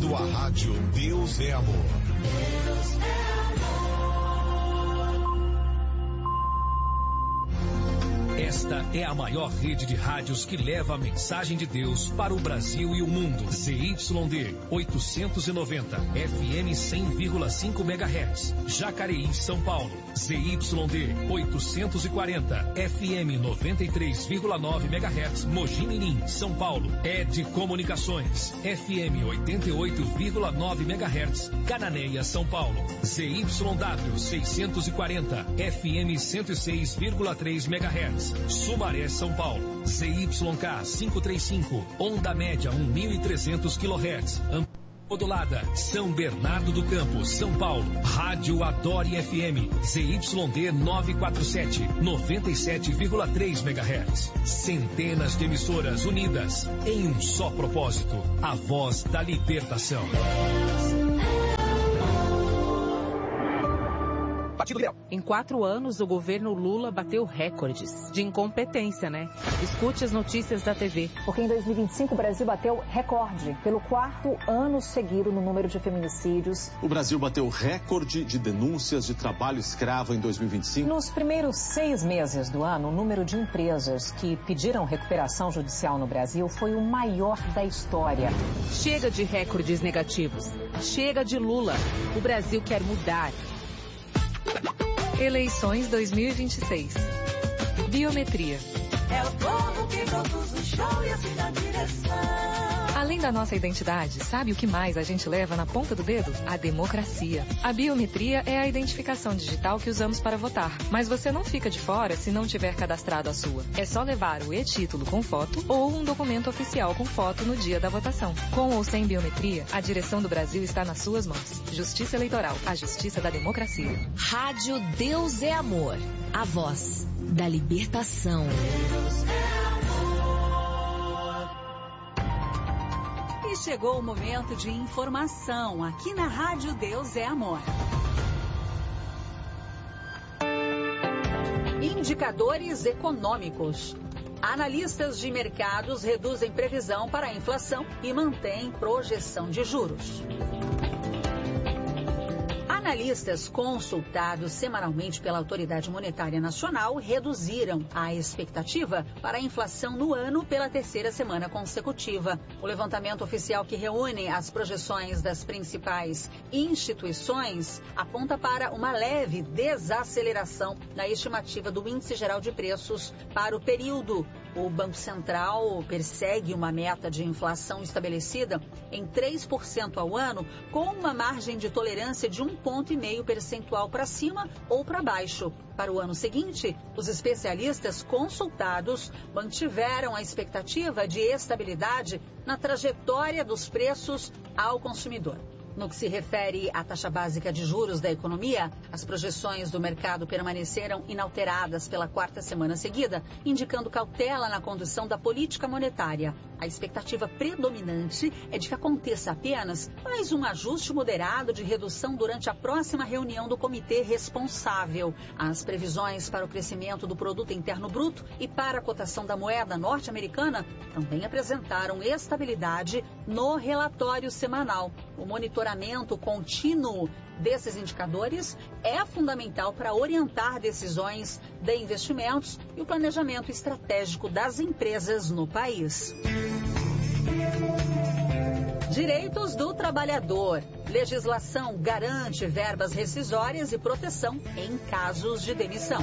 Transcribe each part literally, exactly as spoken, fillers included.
Sua rádio Deus é Amor. Deus é Esta é a maior rede de rádios que leva a mensagem de Deus para o Brasil e o mundo. Z Y D oitocentos e noventa, F M cem vírgula cinco megahertz, Jacareí, São Paulo. Z Y D oitocentos e quarenta, F M noventa e três vírgula nove megahertz, Mogi Mirim, São Paulo. E D Comunicações, F M oitenta e oito vírgula nove megahertz, Cananéia, São Paulo. Z Y W seiscentos e quarenta, F M cento e seis vírgula três megahertz, Sumaré, São Paulo. Z Y K quinhentos e trinta e cinco, onda média mil e trezentos quilohertz, modulada, São Bernardo do Campo, São Paulo. Rádio Adore F M, Z Y D novecentos e quarenta e sete, noventa e sete vírgula três megahertz. Centenas de emissoras unidas em um só propósito, a voz da libertação. Em quatro anos, o governo Lula bateu recordes de incompetência, né? Escute as notícias da T V. Porque em dois mil e vinte e cinco o Brasil bateu recorde pelo quarto ano seguido no número de feminicídios. O Brasil bateu recorde de denúncias de trabalho escravo em dois mil e vinte e cinco. Nos primeiros seis meses do ano, o número de empresas que pediram recuperação judicial no Brasil foi o maior da história. Chega de recordes negativos. Chega de Lula. O Brasil quer mudar. Eleições dois mil e vinte e seis. Biometria. É o povo que produz o show e assim dá direção. Além da nossa identidade, sabe o que mais a gente leva na ponta do dedo? A democracia. A biometria é a identificação digital que usamos para votar. Mas você não fica de fora se não tiver cadastrado a sua. É só levar o e-título com foto ou um documento oficial com foto no dia da votação. Com ou sem biometria, a direção do Brasil está nas suas mãos. Justiça Eleitoral, a justiça da democracia. Rádio Deus é Amor, a voz da libertação. Deus é amor. E chegou o momento de informação aqui na Rádio Deus é Amor. Indicadores econômicos. Analistas de mercados reduzem previsão para a inflação e mantêm projeção de juros. Analistas consultados semanalmente pela Autoridade Monetária Nacional reduziram a expectativa para a inflação no ano pela terceira semana consecutiva. O levantamento oficial que reúne as projeções das principais instituições aponta para uma leve desaceleração na estimativa do Índice Geral de Preços para o período. O Banco Central persegue uma meta de inflação estabelecida em três por cento ao ano, com uma margem de tolerância de um ponto e meio percentual para cima ou para baixo. Para o ano seguinte, os especialistas consultados mantiveram a expectativa de estabilidade na trajetória dos preços ao consumidor. No que se refere à taxa básica de juros da economia, as projeções do mercado permaneceram inalteradas pela quarta semana seguida, indicando cautela na condução da política monetária. A expectativa predominante é de que aconteça apenas mais um ajuste moderado de redução durante a próxima reunião do comitê responsável. As previsões para o crescimento do produto interno bruto e para a cotação da moeda norte-americana também apresentaram estabilidade no relatório semanal. O monitoramento contínuo desses indicadores é fundamental para orientar decisões de investimentos e o planejamento estratégico das empresas no país. Direitos do trabalhador. Legislação garante verbas rescisórias e proteção em casos de demissão.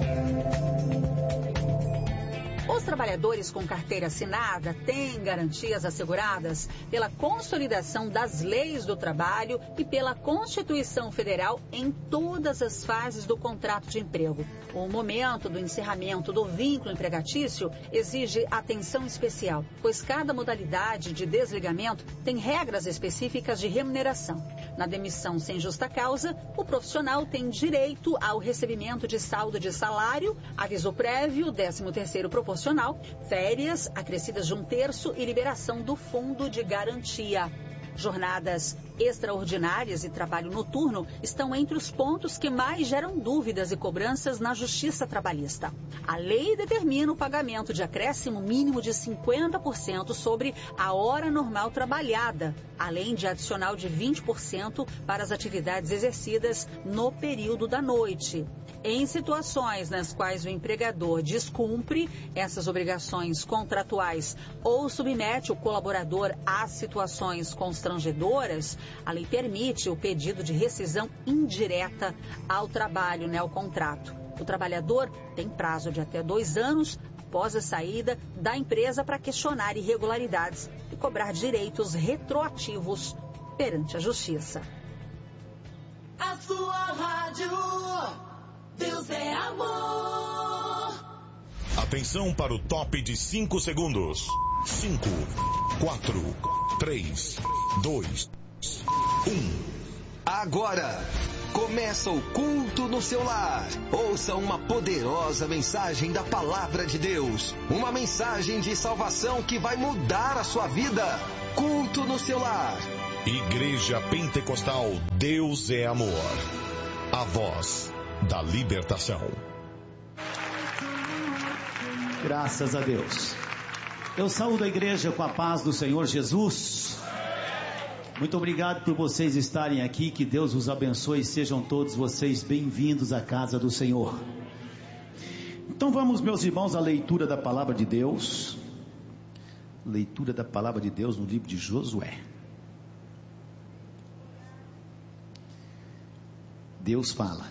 Os trabalhadores com carteira assinada têm garantias asseguradas pela consolidação das leis do trabalho e pela Constituição Federal em todas as fases do contrato de emprego. O momento do encerramento do vínculo empregatício exige atenção especial, pois cada modalidade de desligamento tem regras específicas de remuneração. Na demissão sem justa causa, o profissional tem direito ao recebimento de saldo de salário, aviso prévio, décimo terceiro proporcional, férias acrescidas de um terço e liberação do fundo de garantia. Jornadas extraordinárias e trabalho noturno estão entre os pontos que mais geram dúvidas e cobranças na Justiça Trabalhista. A lei determina o pagamento de acréscimo mínimo de cinquenta por cento sobre a hora normal trabalhada, além de adicional de vinte por cento para as atividades exercidas no período da noite. Em situações nas quais o empregador descumpre essas obrigações contratuais ou submete o colaborador a situações constrangedoras, a lei permite o pedido de rescisão indireta ao trabalho, né, ao contrato. O trabalhador tem prazo de até dois anos após a saída da empresa para questionar irregularidades e cobrar direitos retroativos perante a Justiça. A sua rádio, Deus é amor. Atenção para o top de cinco segundos. cinco, quatro, três, dois, um. Agora começa o culto no seu lar. Ouça uma poderosa mensagem da palavra de Deus. Uma mensagem de salvação que vai mudar a sua vida. Culto no seu lar. Igreja Pentecostal Deus é Amor. A voz da libertação. Graças a Deus. Eu saúdo a igreja com a paz do Senhor Jesus. Muito obrigado por vocês estarem aqui. Que Deus os abençoe. Sejam todos vocês bem-vindos à casa do Senhor. Então vamos, meus irmãos, à leitura da palavra de Deus. Leitura da palavra de Deus no livro de Josué. Deus fala.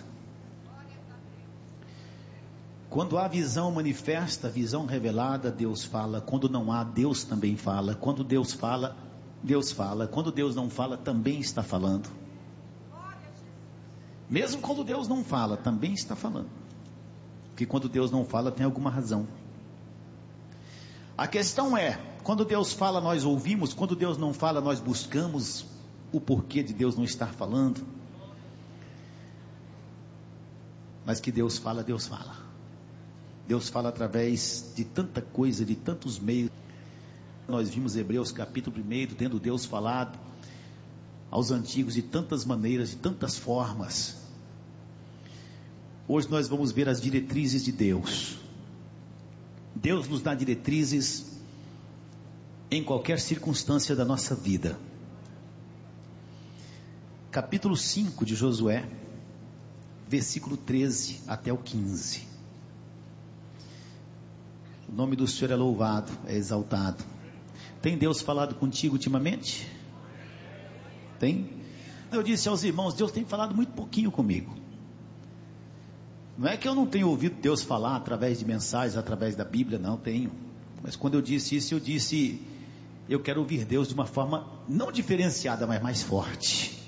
Quando há visão manifesta, visão revelada, Deus fala. Quando não há, Deus também fala. Quando Deus fala, Deus fala. Quando Deus não fala, também está falando. Mesmo quando Deus não fala, também está falando. Porque quando Deus não fala, tem alguma razão. A questão é, quando Deus fala, nós ouvimos. Quando Deus não fala, nós buscamos o porquê de Deus não estar falando. Mas que Deus fala, Deus fala. Deus fala através de tanta coisa, de tantos meios. Nós vimos Hebreus capítulo um, tendo Deus falado aos antigos de tantas maneiras, de tantas formas. Hoje nós vamos ver as diretrizes de Deus. Deus nos dá diretrizes em qualquer circunstância da nossa vida. Capítulo cinco de Josué, versículo treze até o quinze. O nome do Senhor é louvado, é exaltado. Tem Deus falado contigo ultimamente? Tem? Eu disse aos irmãos, Deus tem falado muito pouquinho comigo. Não é que eu não tenho ouvido Deus falar através de mensagens, através da Bíblia, não, tenho. Mas quando eu disse isso, eu disse, eu quero ouvir Deus de uma forma não diferenciada, mas mais forte.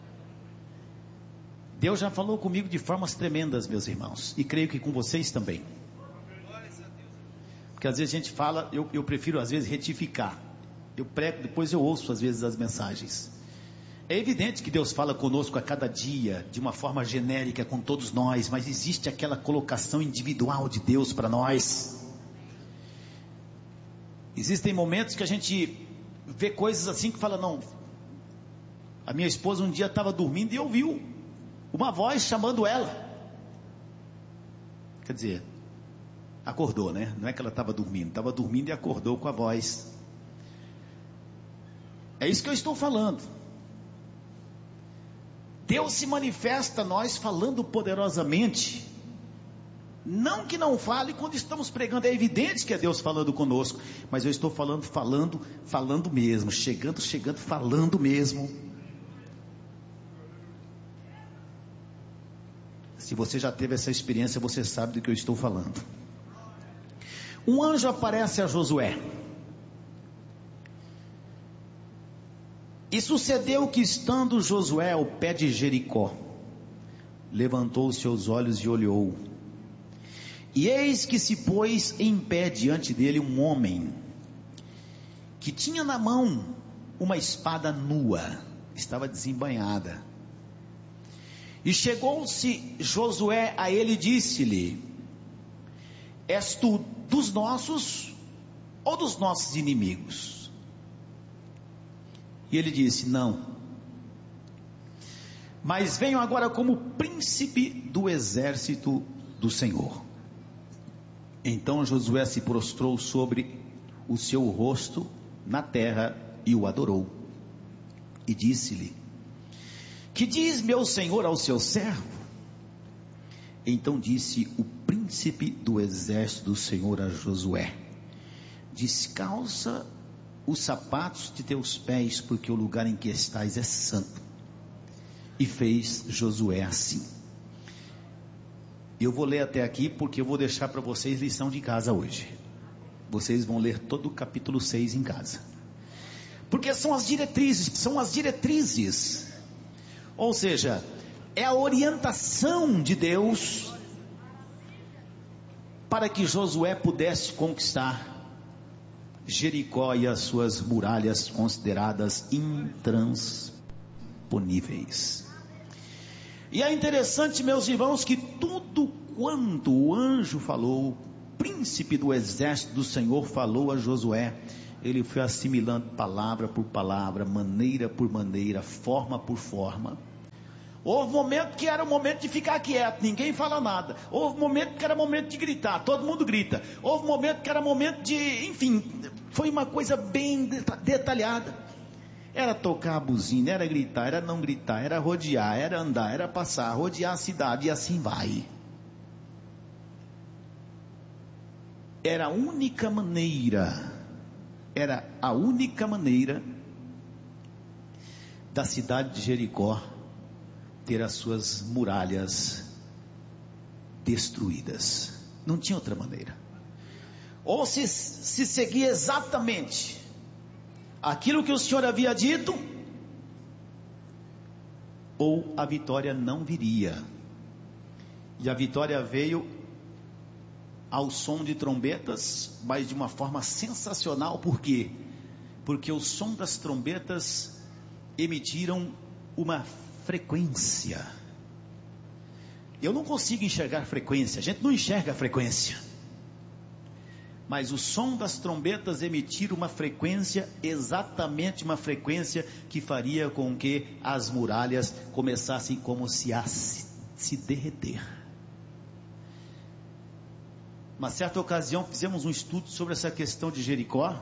Deus já falou comigo de formas tremendas, meus irmãos, e creio que com vocês também. Porque às vezes a gente fala, eu, eu prefiro às vezes retificar. Eu prego, depois eu ouço às vezes as mensagens. É evidente que Deus fala conosco a cada dia, de uma forma genérica com todos nós, mas existe aquela colocação individual de Deus para nós. Existem momentos que a gente vê coisas assim que fala, não, a minha esposa um dia estava dormindo e ouviu uma voz chamando ela. Quer dizer, acordou, né? Não é que ela estava dormindo, estava dormindo e acordou com a voz. É isso que eu estou falando. Deus se manifesta a nós falando poderosamente. Não que não fale quando estamos pregando, é evidente que é Deus falando conosco, mas eu estou falando, falando, falando mesmo, chegando, chegando, falando mesmo. Se você já teve essa experiência, você sabe do que eu estou falando. Um anjo aparece a Josué. E sucedeu que, estando Josué ao pé de Jericó, levantou os seus olhos e olhou. E eis que se pôs em pé diante dele um homem, que tinha na mão uma espada nua, estava desembainhada. E chegou-se Josué a ele e disse-lhe: és tu dos nossos ou dos nossos inimigos? E ele disse: não, mas venho agora como príncipe do exército do Senhor. Então Josué se prostrou sobre o seu rosto na terra e o adorou. E disse-lhe: que diz meu senhor ao seu servo? Então disse o príncipe do exército do Senhor a Josué: descalça os sapatos de teus pés, porque o lugar em que estás é santo. E fez Josué assim. Eu vou ler até aqui, porque eu vou deixar para vocês lição de casa hoje. Vocês vão ler todo o capítulo seis em casa, porque são as diretrizes, são as diretrizes, ou seja, é a orientação de Deus para que Josué pudesse conquistar Jericó e as suas muralhas consideradas intransponíveis. E é interessante, meus irmãos, que tudo quanto o anjo falou, o príncipe do exército do Senhor falou a Josué, ele foi assimilando palavra por palavra, maneira por maneira, forma por forma. Houve momento que era o momento de ficar quieto, ninguém fala nada. Houve momento que era momento de gritar, todo mundo grita. Houve momento que era momento de, enfim, foi uma coisa bem detalhada. Era tocar a buzina, era gritar, era não gritar, era rodear, era andar, era passar, rodear a cidade, e assim vai. Era a única maneira, era a única maneira da cidade de Jericó ter as suas muralhas destruídas. Não tinha outra maneira. Ou se, se seguia exatamente aquilo que o Senhor havia dito, ou a vitória não viria. E a vitória veio ao som de trombetas, mas de uma forma sensacional. Por quê? Porque o som das trombetas emitiram uma frequência. Eu não consigo enxergar frequência, a gente não enxerga frequência, mas o som das trombetas emitir uma frequência, exatamente uma frequência que faria com que as muralhas começassem como se a se, se derreter. Uma certa ocasião fizemos um estudo sobre essa questão de Jericó,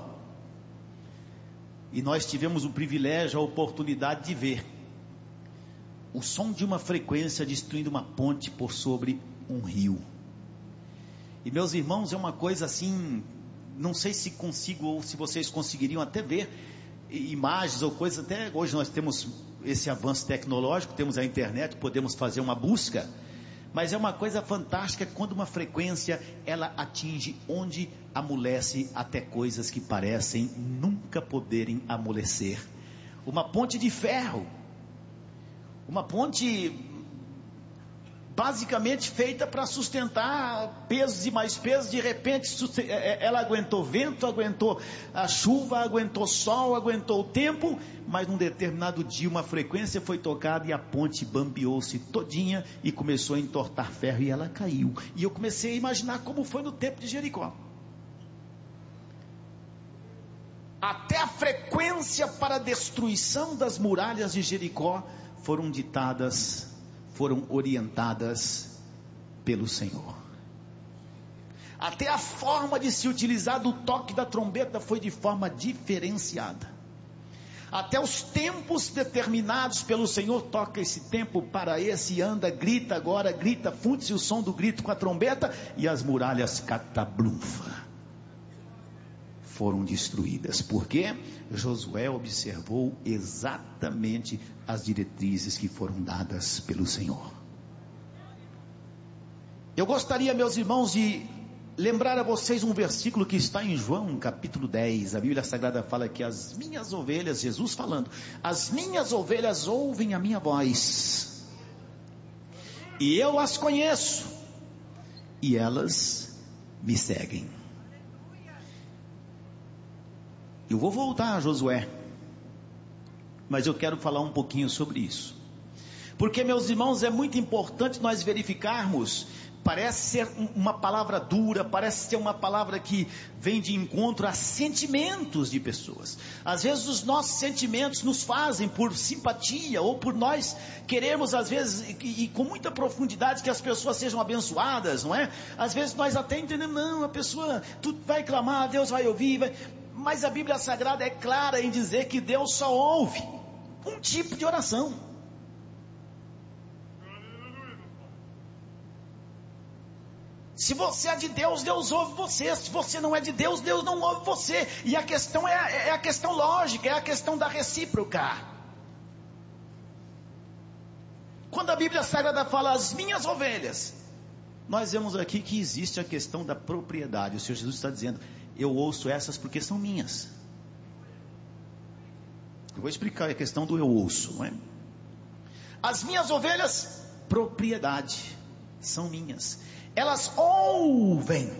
e nós tivemos o privilégio, a oportunidade de ver o som de uma frequência destruindo uma ponte por sobre um rio. E meus irmãos, é uma coisa assim, não sei se consigo ou se vocês conseguiriam até ver imagens ou coisas. Até hoje nós temos esse avanço tecnológico, temos a internet, podemos fazer uma busca, mas é uma coisa fantástica quando uma frequência ela atinge onde amolece até coisas que parecem nunca poderem amolecer. Uma ponte de ferro, uma ponte basicamente feita para sustentar pesos e mais pesos. De repente ela aguentou vento, aguentou a chuva, aguentou sol, aguentou o tempo, mas num determinado dia uma frequência foi tocada e a ponte bambeou-se todinha e começou a entortar ferro e ela caiu. E eu comecei a imaginar como foi no tempo de Jericó. Até a frequência para a destruição das muralhas de Jericó foram ditadas, foram orientadas pelo Senhor. Até a forma de se utilizar do toque da trombeta foi de forma diferenciada. Até os tempos determinados pelo Senhor, toca esse tempo para esse, anda, grita agora, grita, funde-se o som do grito com a trombeta, e as muralhas catablunfa foram destruídas, porque Josué observou exatamente as diretrizes que foram dadas pelo Senhor. Eu gostaria, meus irmãos, de lembrar a vocês um versículo que está em João capítulo dez, a Bíblia Sagrada fala que as minhas ovelhas, Jesus falando, as minhas ovelhas ouvem a minha voz, e eu as conheço, e elas me seguem. Eu vou voltar a Josué, mas eu quero falar um pouquinho sobre isso, porque, meus irmãos, é muito importante nós verificarmos parece ser uma palavra dura, parece ser uma palavra que vem de encontro a sentimentos de pessoas. Às vezes os nossos sentimentos nos fazem por simpatia, ou por nós queremos às vezes, e, e com muita profundidade, que as pessoas sejam abençoadas, não é? Às vezes nós até entendemos, não, a pessoa, tu vai clamar, Deus vai ouvir, vai... mas a Bíblia Sagrada é clara em dizer que Deus só ouve um tipo de oração. Se você é de Deus, Deus ouve você. Se você não é de Deus, Deus não ouve você. E a questão é, é a questão lógica, é a questão da recíproca. Quando a Bíblia Sagrada fala as minhas ovelhas, nós vemos aqui que existe a questão da propriedade. O Senhor Jesus está dizendo, eu ouço essas porque são minhas. Eu vou explicar a questão do eu ouço, não é? As minhas ovelhas, propriedade, são minhas. Elas ouvem.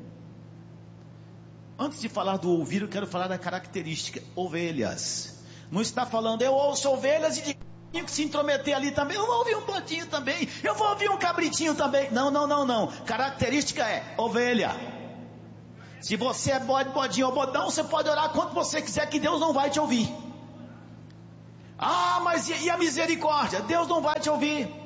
Antes de falar do ouvir, eu quero falar da característica. Ovelhas. Não está falando, eu ouço ovelhas e tenho que se intrometer ali também. Eu vou ouvir um bodinho também. Eu vou ouvir um cabritinho também. Não, não, não, não. Característica é ovelha. Se você é bode, bodinho ou bodão, você pode orar quanto você quiser, que Deus não vai te ouvir. Ah, mas e a misericórdia? Deus não vai te ouvir.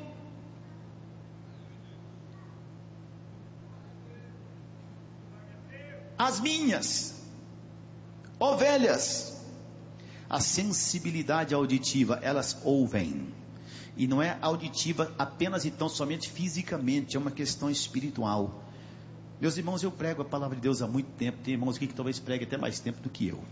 As minhas ovelhas, a sensibilidade auditiva, elas ouvem. E não é auditiva apenas e tão somente fisicamente, é uma questão espiritual. Meus irmãos, eu prego a palavra de Deus há muito tempo. Tem irmãos aqui que talvez preguem até mais tempo do que eu.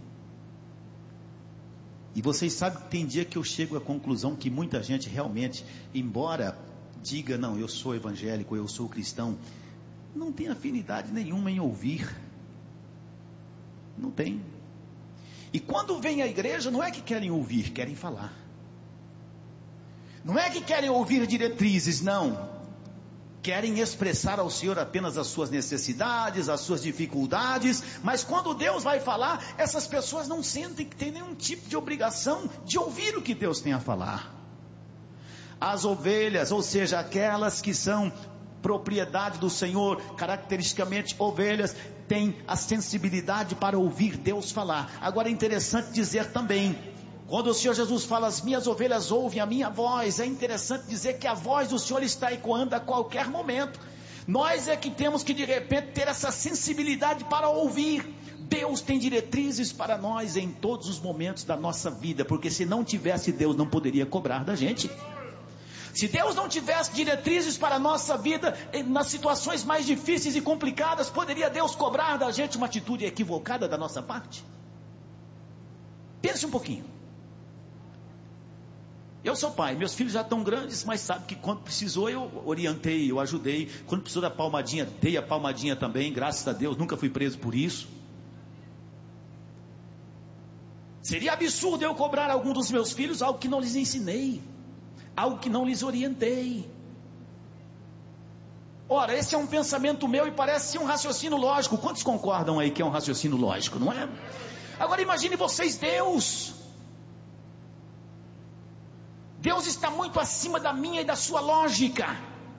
E vocês sabem que tem dia que eu chego à conclusão que muita gente realmente, embora diga, não, eu sou evangélico, eu sou cristão, não tem afinidade nenhuma em ouvir. Não tem. E quando vem à igreja, não é que querem ouvir, querem falar. Não é que querem ouvir diretrizes, não. Querem expressar ao Senhor apenas as suas necessidades, as suas dificuldades. Mas quando Deus vai falar, essas pessoas não sentem que tem nenhum tipo de obrigação de ouvir o que Deus tem a falar. As ovelhas, ou seja, aquelas que são propriedade do Senhor, caracteristicamente ovelhas, tem a sensibilidade para ouvir Deus falar. Agora é interessante dizer também, quando o Senhor Jesus fala, as minhas ovelhas ouvem a minha voz, é interessante dizer que a voz do Senhor está ecoando a qualquer momento. Nós é que temos que de repente ter essa sensibilidade para ouvir. Deus tem diretrizes para nós em todos os momentos da nossa vida, porque se não tivesse Deus, não poderia cobrar da gente. Se Deus não tivesse diretrizes para a nossa vida, nas situações mais difíceis e complicadas, poderia Deus cobrar da gente uma atitude equivocada da nossa parte? Pense um pouquinho. Eu sou pai, meus filhos já estão grandes, mas sabe que quando precisou eu orientei, eu ajudei. Quando precisou da palmadinha, dei a palmadinha também, graças a Deus, nunca fui preso por isso. Seria absurdo eu cobrar a algum dos meus filhos algo que não lhes ensinei, algo que não lhes orientei. Ora, esse é um pensamento meu e parece ser um raciocínio lógico. Quantos concordam aí que é um raciocínio lógico, não é? Agora imagine vocês Deus. Deus está muito acima da minha e da sua lógica.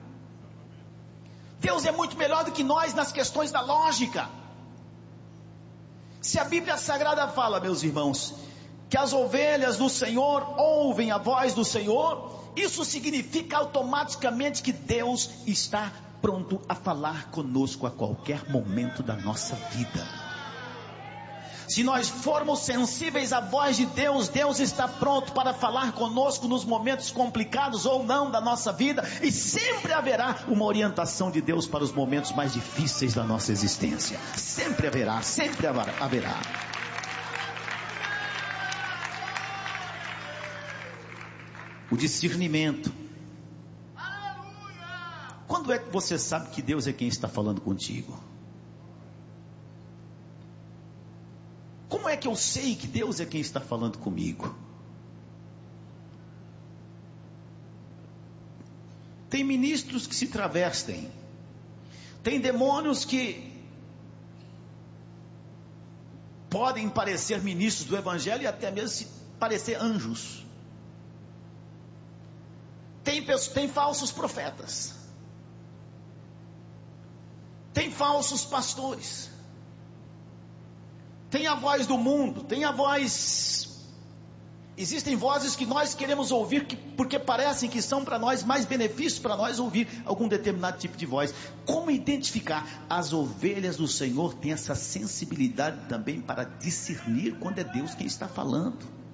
Deus é muito melhor do que nós nas questões da lógica. Se a Bíblia Sagrada fala, meus irmãos, que as ovelhas do Senhor ouvem a voz do Senhor, isso significa automaticamente que Deus está pronto a falar conosco a qualquer momento da nossa vida. Se nós formos sensíveis à voz de Deus, Deus está pronto para falar conosco nos momentos complicados ou não da nossa vida, e sempre haverá uma orientação de Deus para os momentos mais difíceis da nossa existência. Sempre haverá, sempre haverá. O discernimento. Quando é que você sabe que Deus é quem está falando contigo? Como é que eu sei que Deus é quem está falando comigo? Tem ministros que se travestem. Tem demônios que podem parecer ministros do Evangelho e até mesmo se parecer anjos. Tem, tem falsos profetas. falsos pastores. Tem a voz do mundo, tem a voz... Existem vozes que nós queremos ouvir que, porque parecem que são para nós mais benefícios para nós ouvir algum determinado tipo de voz. Como identificar? As ovelhas do Senhor têm essa sensibilidade também para discernir quando é Deus quem está falando.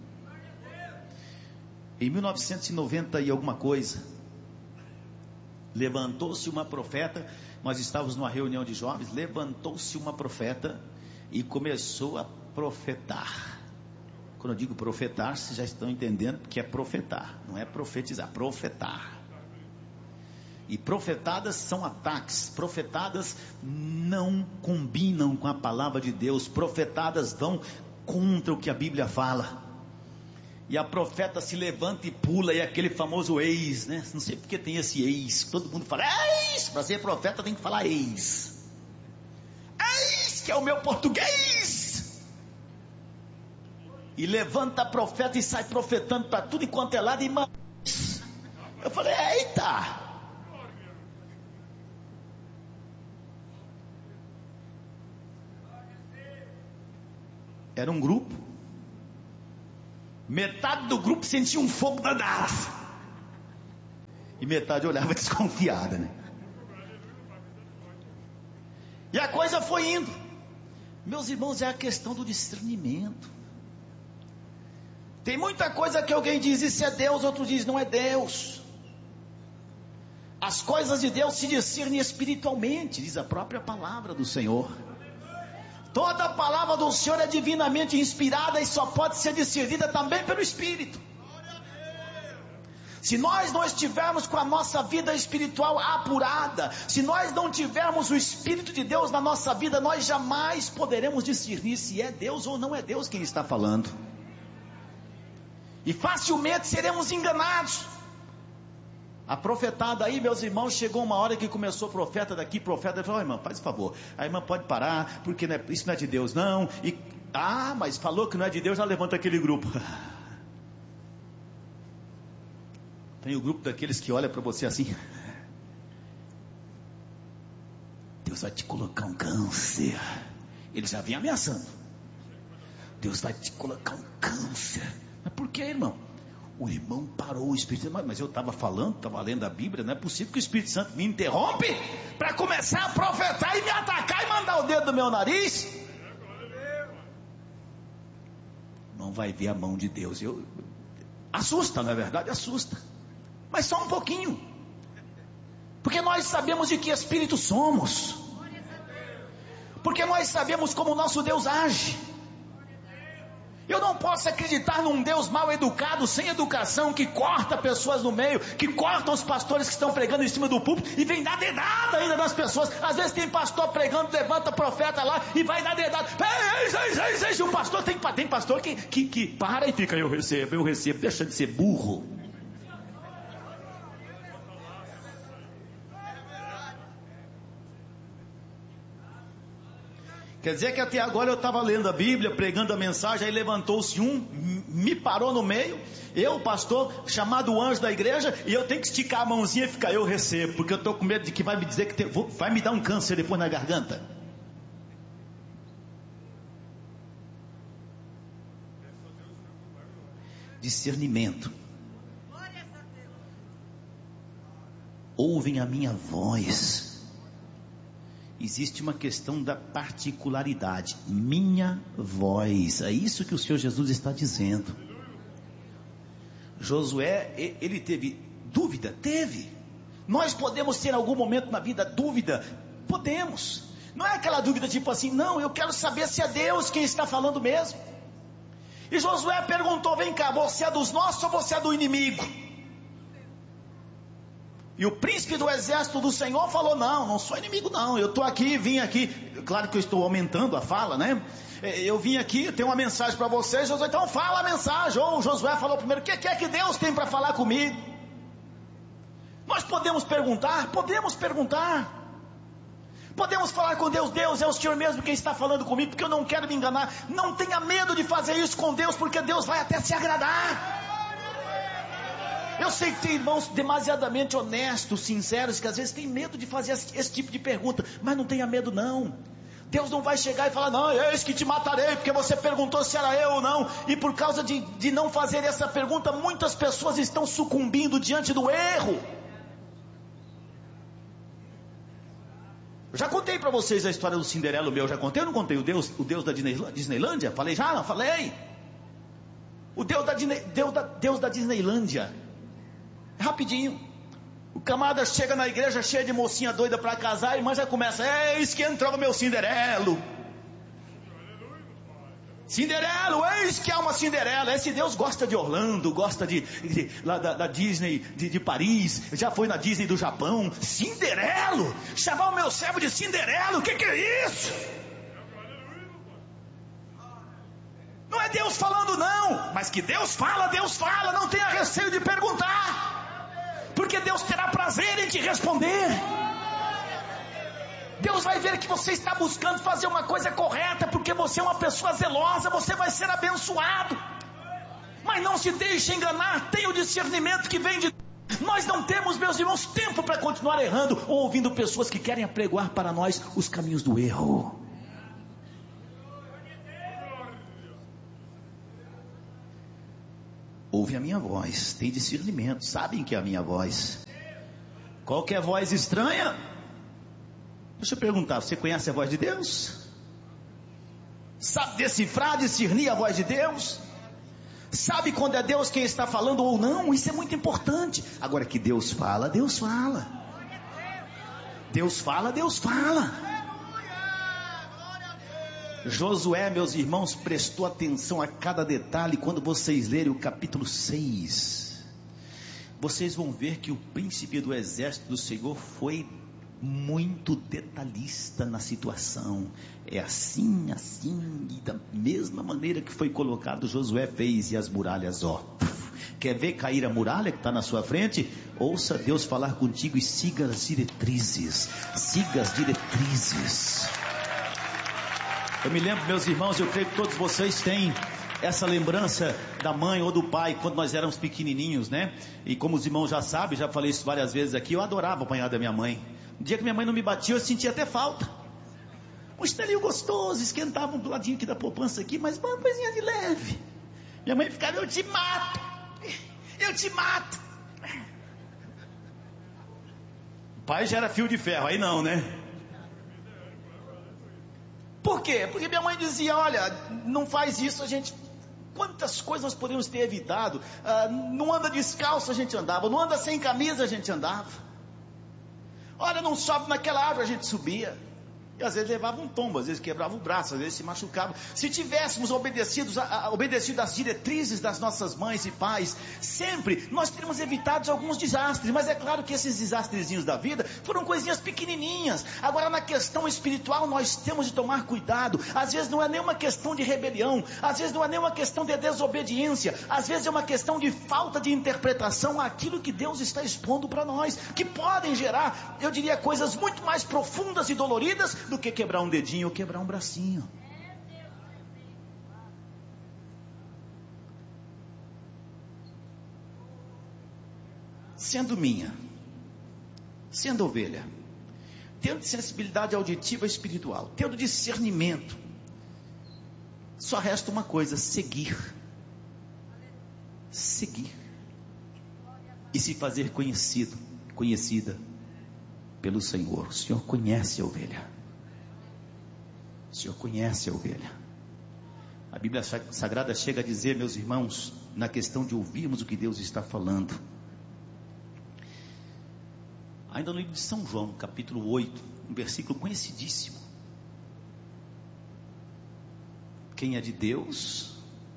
Em mil novecentos e noventa e alguma coisa, levantou-se uma profeta, nós estávamos numa reunião de jovens, levantou-se uma profeta e começou a profetar. Quando eu digo profetar, vocês já estão entendendo que é profetar, não é profetizar, profetar. E profetadas são ataques, profetadas não combinam com a palavra de Deus, profetadas vão contra o que a Bíblia fala. E a profeta se levanta e pula, e é aquele famoso eis, né? Não sei porque tem esse eis, todo mundo fala eis, para ser profeta tem que falar eis. Eis, que é o meu português. E levanta a profeta e sai profetando para tudo enquanto é lado. E eu falei, eita! Era um grupo. Metade do grupo sentia um fogo danado. E metade olhava desconfiada, né? E a coisa foi indo. Meus irmãos, é a questão do discernimento. Tem muita coisa que alguém diz, isso é Deus, outro diz, não é Deus. As coisas de Deus se discernem espiritualmente, diz a própria palavra do Senhor. Toda a palavra do Senhor é divinamente inspirada e só pode ser discernida também pelo Espírito. Se nós não estivermos com a nossa vida espiritual apurada, se nós não tivermos o Espírito de Deus na nossa vida, nós jamais poderemos discernir se é Deus ou não é Deus quem está falando. E facilmente seremos enganados. A profetada aí, meus irmãos, chegou uma hora que começou profeta daqui, profeta, falou, oh, irmã, faz favor, a irmã pode parar, porque não é, isso não é de Deus não, e, ah, mas falou que não é de Deus, já levanta aquele grupo. Tem o grupo daqueles que olha para você assim, Deus vai te colocar um câncer, ele já vem ameaçando, Deus vai te colocar um câncer. Mas por que, irmão? O irmão parou, o Espírito Santo, mas eu estava falando, estava lendo a Bíblia, não é possível que o Espírito Santo me interrompe para começar a profetar e me atacar e mandar o dedo no meu nariz. Não vai ver a mão de Deus. Eu, assusta, não é verdade? Assusta. Mas só um pouquinho. Porque nós sabemos de que espírito somos. Porque nós sabemos como o nosso Deus age. Eu não posso acreditar num Deus mal educado, sem educação, que corta pessoas no meio, que corta os pastores que estão pregando em cima do púlpito e vem dar dedada ainda nas pessoas. Às vezes tem pastor pregando, levanta profeta lá e vai dar dedada. Ei, ei, ei, o pastor tem, tem pastor que, que, que para e fica, eu recebo, eu recebo, deixa de ser burro. Quer dizer que até agora eu estava lendo a Bíblia, pregando a mensagem, aí levantou-se um, me parou no meio, eu, pastor, chamado anjo da igreja, e eu tenho que esticar a mãozinha e ficar, eu recebo, porque eu estou com medo de que vai me dizer que tem, vou, vai me dar um câncer depois na garganta. Discernimento. Ouvem a minha voz. Existe uma questão da particularidade, minha voz, é isso que o Senhor Jesus está dizendo. Josué, ele teve dúvida? Teve. Nós podemos ter em algum momento na vida dúvida? Podemos. Não é aquela dúvida tipo assim, não, eu quero saber se é Deus quem está falando mesmo. E Josué perguntou, vem cá, você é dos nossos ou você é do inimigo? E o príncipe do exército do Senhor falou, não, não sou inimigo não, eu estou aqui, vim aqui, claro que eu estou aumentando a fala, né? Eu vim aqui, tenho uma mensagem para vocês, Josué, então fala a mensagem. Ou Josué falou primeiro, o que é que Deus tem para falar comigo? Nós podemos perguntar, podemos perguntar, podemos falar com Deus, Deus é o Senhor mesmo quem está falando comigo, porque eu não quero me enganar. Não tenha medo de fazer isso com Deus, porque Deus vai até se agradar. Eu sei que tem irmãos demasiadamente honestos, sinceros, que às vezes tem medo de fazer esse, esse tipo de pergunta, mas não tenha medo não. Deus não vai chegar e falar, não, eis que te matarei, porque você perguntou se era eu ou não, e por causa de, de não fazer essa pergunta, muitas pessoas estão sucumbindo diante do erro. Eu já contei para vocês a história do Cinderela, o meu, já contei ou não contei? O Deus, o Deus da Disneylândia? Falei já? Não, falei. O Deus da, Deus da, Deus da Disneylândia. Rapidinho. O camarada chega na igreja cheio de mocinha doida para casar, a irmã já começa, eis que entrou o meu Cinderelo. Cinderelo, eis que há uma Cinderela. Esse Deus gosta de Orlando, gosta de, de lá da, da Disney de, de Paris, já foi na Disney do Japão. Cinderelo, chamar o meu servo de Cinderelo, o que, que é isso? Não é Deus falando não, mas que Deus fala, Deus fala, não tenha receio de perguntar, porque Deus terá prazer em te responder. Deus vai ver que você está buscando fazer uma coisa correta, porque você é uma pessoa zelosa, você vai ser abençoado. Mas não se deixe enganar, tenha o discernimento que vem de Deus. Nós não temos, meus irmãos, tempo para continuar errando, ou ouvindo pessoas que querem apregoar para nós os caminhos do erro. Ouve a minha voz, tem discernimento, sabem que é a minha voz. Qualquer voz estranha, deixa eu perguntar, você conhece a voz de Deus? Sabe decifrar, discernir a voz de Deus? Sabe quando é Deus quem está falando ou não? Isso é muito importante. Agora que Deus fala, Deus fala. Deus fala, Deus fala. Josué, meus irmãos, prestou atenção a cada detalhe. Quando vocês lerem o capítulo seis, vocês vão ver que o príncipe do exército do Senhor foi muito detalhista na situação. É assim, assim, e da mesma maneira que foi colocado, Josué fez, e as muralhas, ó. Quer ver cair a muralha que está na sua frente? Ouça Deus falar contigo e siga as diretrizes. Siga as diretrizes. Eu me lembro, meus irmãos, eu creio que todos vocês têm essa lembrança da mãe ou do pai, quando nós éramos pequenininhos, né? E como os irmãos já sabem, já falei isso várias vezes aqui, eu adorava apanhar da minha mãe. No dia que minha mãe não me batia, eu sentia até falta. Um estalinho gostoso, esquentava um ladinho aqui da poupança aqui, mas uma coisinha de leve. Minha mãe ficava, eu te mato, eu te mato. O pai já era fio de ferro, aí não, né? Por quê? Porque minha mãe dizia, olha, não faz isso, a gente... Quantas coisas nós podemos ter evitado? Ah, não anda descalço, a gente andava. Não anda sem camisa, a gente andava. Olha, não sobe naquela árvore, a gente subia. E às vezes levava um tombo, às vezes quebrava o braço, às vezes se machucava. Se tivéssemos obedecidos, a, a, obedecido às diretrizes das nossas mães e pais, sempre nós teríamos evitado alguns desastres. Mas é claro que esses desastrezinhos da vida foram coisinhas pequenininhas. Agora na questão espiritual nós temos de tomar cuidado. Às vezes não é nenhuma questão de rebelião, às vezes não é nenhuma questão de desobediência, às vezes é uma questão de falta de interpretação àquilo que Deus está expondo para nós, que podem gerar, eu diria, coisas muito mais profundas e doloridas do que quebrar um dedinho ou quebrar um bracinho. Sendo minha, sendo ovelha, tendo sensibilidade auditiva e espiritual, tendo discernimento, só resta uma coisa: seguir. Seguir. E se fazer conhecido, conhecida pelo Senhor. O Senhor conhece a ovelha. O Senhor conhece a ovelha. A Bíblia Sagrada chega a dizer, meus irmãos, na questão de ouvirmos o que Deus está falando. Ainda no livro de São João, capítulo oito, um versículo conhecidíssimo. Quem é de Deus,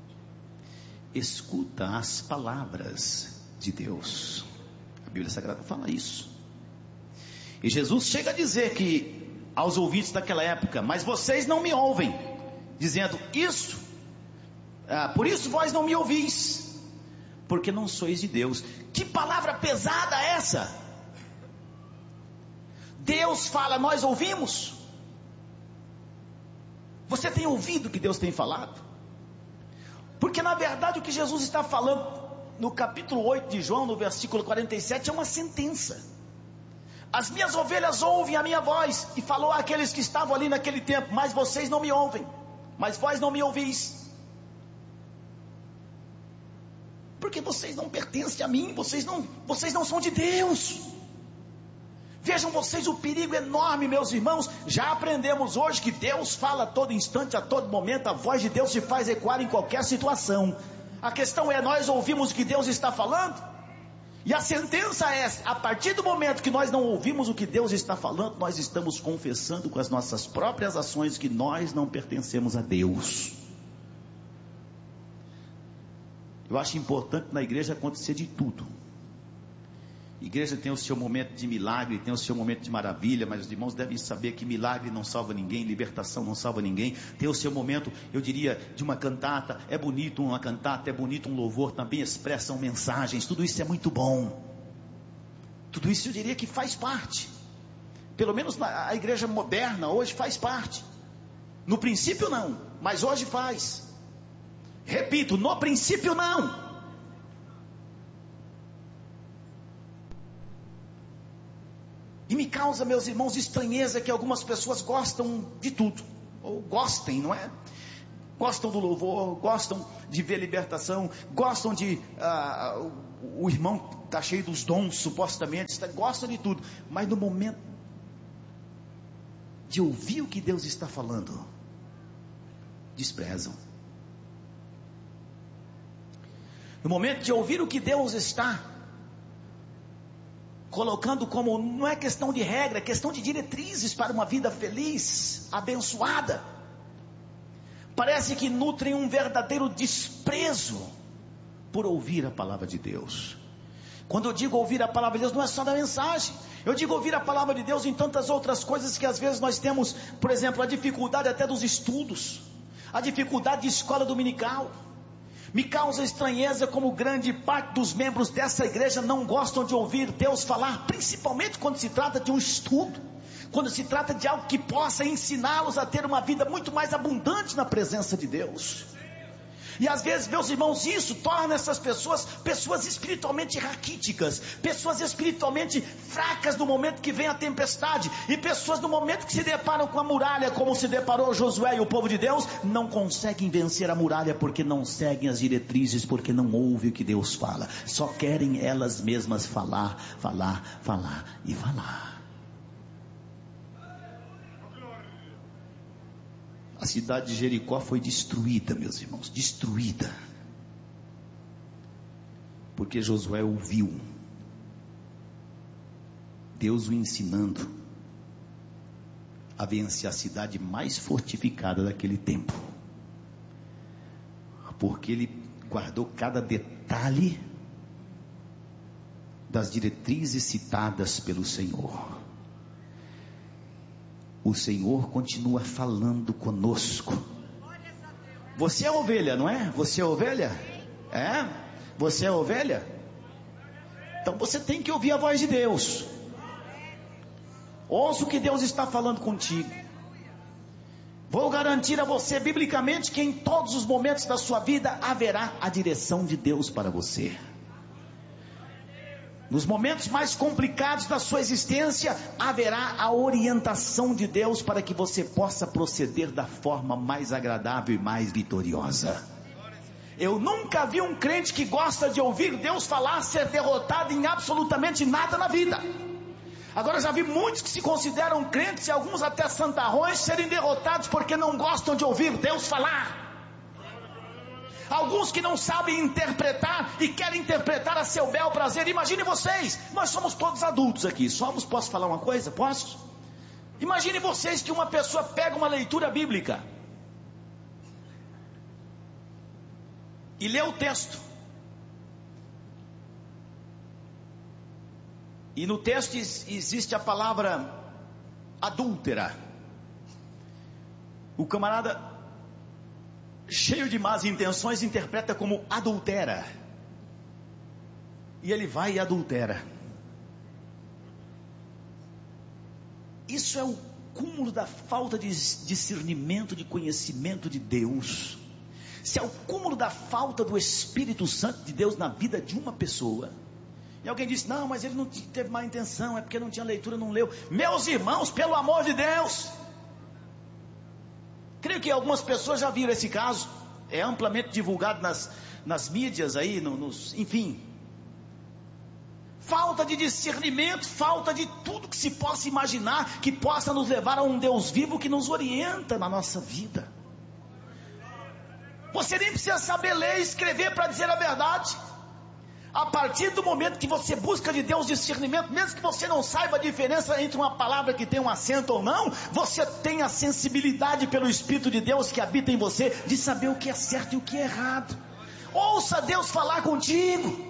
escuta as palavras de Deus. A Bíblia Sagrada fala isso. E Jesus chega a dizer que aos ouvintes daquela época, mas vocês não me ouvem, dizendo isso, ah, por isso vós não me ouvis, porque não sois de Deus. Que palavra pesada é essa? Deus fala, nós ouvimos? Você tem ouvido o que Deus tem falado? Porque na verdade o que Jesus está falando, no capítulo oito de João, no versículo quarenta e sete, é uma sentença. As minhas ovelhas ouvem a minha voz, e falou àqueles que estavam ali naquele tempo: mas vocês não me ouvem, mas vós não me ouvis, porque vocês não pertencem a mim, vocês não, vocês não são de Deus. Vejam vocês o perigo enorme, meus irmãos. Já aprendemos hoje que Deus fala a todo instante, a todo momento. A voz de Deus se faz ecoar em qualquer situação. A questão é, nós ouvimos o que Deus está falando? E a sentença é, a partir do momento que nós não ouvimos o que Deus está falando, nós estamos confessando com as nossas próprias ações que nós não pertencemos a Deus. Eu acho importante na igreja acontecer de tudo. Igreja tem o seu momento de milagre, tem o seu momento de maravilha, mas os irmãos devem saber que milagre não salva ninguém, libertação não salva ninguém. Tem o seu momento, eu diria, de uma cantata. É bonito uma cantata, é bonito um louvor, também expressam mensagens, tudo isso é muito bom. Tudo isso eu diria que faz parte. Pelo menos na a igreja moderna hoje faz parte. No princípio não, mas hoje faz. Repito, no princípio não. E me causa, meus irmãos, estranheza que algumas pessoas gostam de tudo, ou gostem, não é? Gostam do louvor, gostam de ver libertação, gostam de, ah, o, o irmão está cheio dos dons, supostamente, está, gostam de tudo, mas no momento de ouvir o que Deus está falando, desprezam. No momento de ouvir o que Deus está colocando como, não é questão de regra, é questão de diretrizes para uma vida feliz, abençoada, parece que nutrem um verdadeiro desprezo por ouvir a palavra de Deus. Quando eu digo ouvir a palavra de Deus, não é só da mensagem, eu digo ouvir a palavra de Deus em tantas outras coisas que às vezes nós temos. Por exemplo, a dificuldade até dos estudos, a dificuldade de escola dominical. Me causa estranheza como grande parte dos membros dessa igreja não gostam de ouvir Deus falar, principalmente quando se trata de um estudo, quando se trata de algo que possa ensiná-los a ter uma vida muito mais abundante na presença de Deus. E às vezes, meus irmãos, isso torna essas pessoas, pessoas espiritualmente raquíticas, pessoas espiritualmente fracas no momento que vem a tempestade, e pessoas no momento que se deparam com a muralha, como se deparou Josué e o povo de Deus, não conseguem vencer a muralha porque não seguem as diretrizes, porque não ouvem o que Deus fala, só querem elas mesmas falar, falar, falar e falar. A cidade de Jericó foi destruída, meus irmãos, destruída, porque Josué ouviu Deus o ensinando a vencer a cidade mais fortificada daquele tempo, porque ele guardou cada detalhe das diretrizes citadas pelo Senhor. O Senhor continua falando conosco. Você é ovelha, não é? Você é ovelha? É? Você é ovelha? Então você tem que ouvir a voz de Deus. Ouça o que Deus está falando contigo. Vou garantir a você biblicamente que em todos os momentos da sua vida haverá a direção de Deus para você. Nos momentos mais complicados da sua existência, haverá a orientação de Deus para que você possa proceder da forma mais agradável e mais vitoriosa. Eu nunca vi um crente que gosta de ouvir Deus falar ser derrotado em absolutamente nada na vida. Agora já vi muitos que se consideram crentes, e alguns até santarrões, serem derrotados porque não gostam de ouvir Deus falar. Alguns que não sabem interpretar e querem interpretar a seu bel prazer. Imagine vocês, nós somos todos adultos aqui, somos, posso falar uma coisa? Posso? Imagine vocês que uma pessoa pega uma leitura bíblica e lê o texto, e no texto existe a palavra adúltera. O camarada, cheio de más intenções, interpreta como adultera, e ele vai e adultera. Isso é o cúmulo da falta de discernimento, de conhecimento de Deus. se é o cúmulo da falta do Espírito Santo de Deus na vida de uma pessoa, e alguém diz, não, mas ele não teve má intenção, é porque não tinha leitura, não leu. Meus irmãos, pelo amor de Deus, creio que algumas pessoas já viram esse caso, é amplamente divulgado nas, nas mídias aí, no, nos, enfim, falta de discernimento, falta de tudo que se possa imaginar, que possa nos levar a um Deus vivo que nos orienta na nossa vida. Você nem precisa saber ler e escrever para dizer a verdade. A partir do momento que você busca de Deus discernimento, mesmo que você não saiba a diferença entre uma palavra que tem um acento ou não, você tem a sensibilidade pelo Espírito de Deus que habita em você, de saber o que é certo e o que é errado. Ouça Deus falar contigo,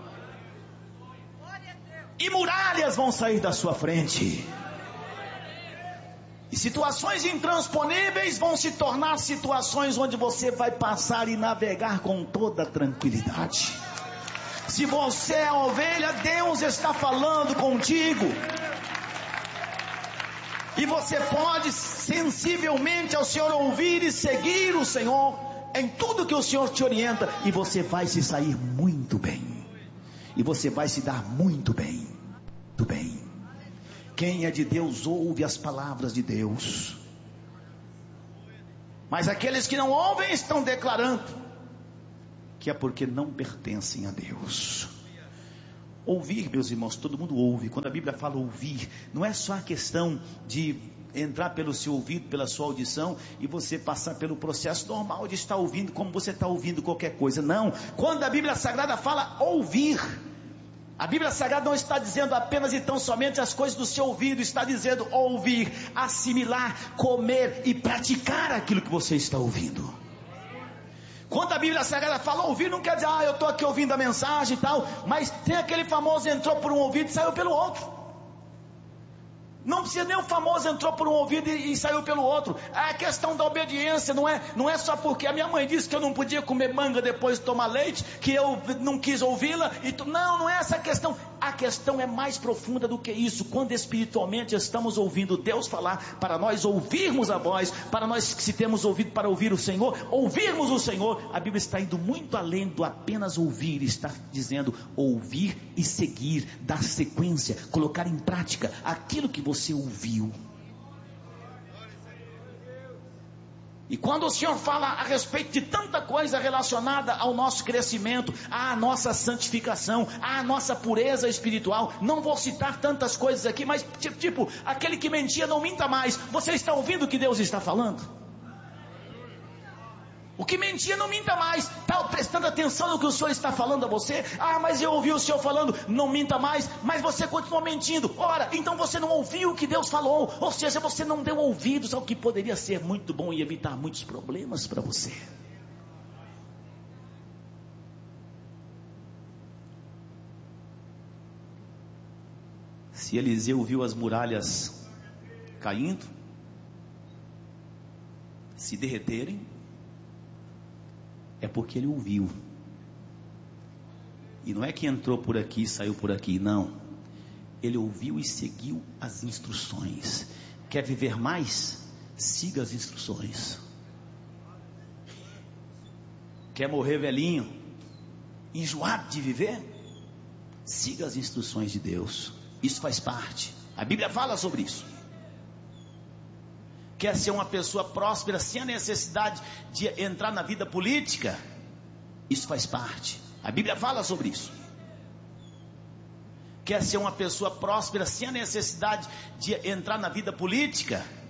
e muralhas vão sair da sua frente, e situações intransponíveis vão se tornar situações onde você vai passar e navegar com toda tranquilidade. Se você é ovelha, Deus está falando contigo, e você pode sensivelmente ao Senhor ouvir e seguir o Senhor em tudo que o Senhor te orienta, e você vai se sair muito bem, e você vai se dar muito bem, muito bem. Quem é de Deus ouve as palavras de Deus, mas aqueles que não ouvem estão declarando que é porque não pertencem a Deus. Ouvir, meus irmãos, todo mundo ouve. Quando a Bíblia fala ouvir, não é só a questão de entrar pelo seu ouvido, pela sua audição, e você passar pelo processo normal de estar ouvindo, como você está ouvindo qualquer coisa. Não, quando a Bíblia Sagrada fala ouvir, a Bíblia Sagrada não está dizendo apenas e tão somente as coisas do seu ouvido, está dizendo ouvir, assimilar, comer e praticar aquilo que você está ouvindo. Quando a Bíblia Sagrada fala ouvir, não quer dizer, ah, eu estou aqui ouvindo a mensagem e tal, mas tem aquele famoso entrou por um ouvido e saiu pelo outro. Não precisa nem o famoso entrou por um ouvido e, e saiu pelo outro. É a questão da obediência, não é, não é só porque a minha mãe disse que eu não podia comer manga depois de tomar leite, que eu não quis ouvi-la. Tu... Não, não é essa a questão. A questão é mais profunda do que isso. Quando espiritualmente estamos ouvindo Deus falar, para nós ouvirmos a voz, para nós que se temos ouvido para ouvir o Senhor, ouvirmos o Senhor, a Bíblia está indo muito além do apenas ouvir, está dizendo ouvir e seguir, dar sequência, colocar em prática aquilo que você você ouviu. E quando o Senhor fala a respeito de tanta coisa relacionada ao nosso crescimento, à nossa santificação, à nossa pureza espiritual, não vou citar tantas coisas aqui, mas tipo, tipo aquele que mentia não minta mais. Você está ouvindo o que Deus está falando? O que mentia não minta mais. Está prestando atenção no que o Senhor está falando a você? Ah, mas eu ouvi o Senhor falando, não minta mais, mas você continua mentindo. Ora, então você não ouviu o que Deus falou, ou seja, você não deu ouvidos ao que poderia ser muito bom e evitar muitos problemas para você. Se Eliseu viu as muralhas caindo, se derreterem, é porque ele ouviu. E não é que entrou por aqui e saiu por aqui, não. Ele ouviu e seguiu as instruções. Quer viver mais? Siga as instruções. Quer morrer velhinho, enjoado de viver? Siga as instruções de Deus. Isso faz parte. A Bíblia fala sobre isso. Quer ser uma pessoa próspera sem a necessidade de entrar na vida política? Isso faz parte. A Bíblia fala sobre isso. Quer ser uma pessoa próspera sem a necessidade de entrar na vida política?